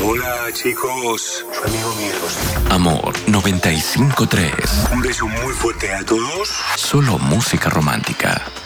Hola, chicos. Soy amigo mío. Amor 95.3. Un beso muy fuerte a todos. Solo música romántica.